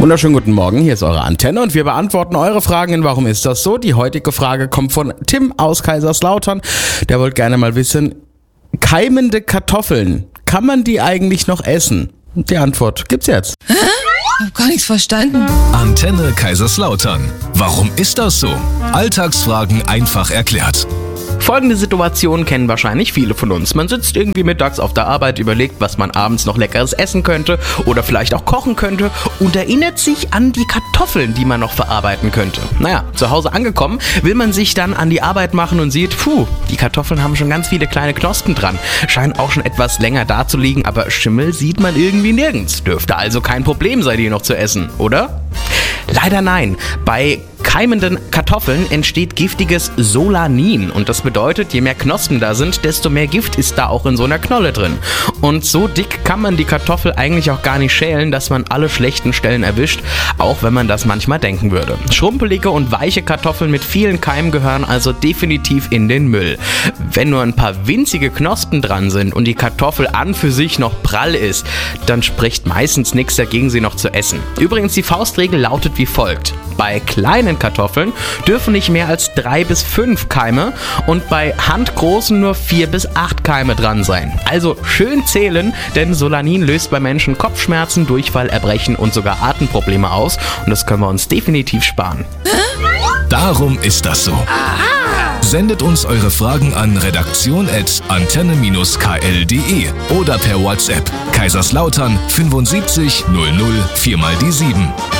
Wunderschönen guten Morgen, hier ist eure Antenne und wir beantworten eure Fragen in Warum ist das so? Die heutige Frage kommt von Tim aus Kaiserslautern. Der wollte gerne mal wissen, keimende Kartoffeln, kann man die eigentlich noch essen? Die Antwort gibt's jetzt. Hä? Ich hab gar nichts verstanden. Antenne Kaiserslautern. Warum ist das so? Alltagsfragen einfach erklärt. Folgende Situation kennen wahrscheinlich viele von uns. Man sitzt irgendwie mittags auf der Arbeit, überlegt, was man abends noch Leckeres essen könnte oder vielleicht auch kochen könnte und erinnert sich an die Kartoffeln, die man noch verarbeiten könnte. Naja, zu Hause angekommen, will man sich dann an die Arbeit machen und sieht, die Kartoffeln haben schon ganz viele kleine Knospen dran. Scheinen auch schon etwas länger da zu liegen, aber Schimmel sieht man irgendwie nirgends. Dürfte also kein Problem sein, die noch zu essen, oder? Leider nein. Bei keimenden Kartoffeln entsteht giftiges Solanin und das bedeutet, je mehr Knospen da sind, desto mehr Gift ist da auch in so einer Knolle drin. Und so dick kann man die Kartoffel eigentlich auch gar nicht schälen, dass man alle schlechten Stellen erwischt, auch wenn man das manchmal denken würde. Schrumpelige und weiche Kartoffeln mit vielen Keimen gehören also definitiv in den Müll. Wenn nur ein paar winzige Knospen dran sind und die Kartoffel an für sich noch prall ist, dann spricht meistens nichts dagegen, sie noch zu essen. Übrigens, die Faustregel lautet wie folgt. Bei kleinen Kartoffeln dürfen nicht mehr als 3 bis 5 Keime und bei handgroßen nur 4 bis 8 Keime dran sein. Also schön zählen, denn Solanin löst bei Menschen Kopfschmerzen, Durchfall, Erbrechen und sogar Atemprobleme aus und das können wir uns definitiv sparen. Darum ist das so. Sendet uns eure Fragen an redaktion@antenne-kl.de oder per WhatsApp Kaiserslautern 75 00 4 mal die 7.